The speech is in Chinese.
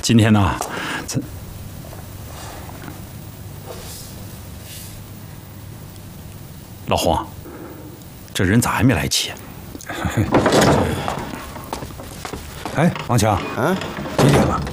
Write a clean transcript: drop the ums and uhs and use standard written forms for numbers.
今天呢，老黄，这人咋还没来齐？ 哎，王强，几点了？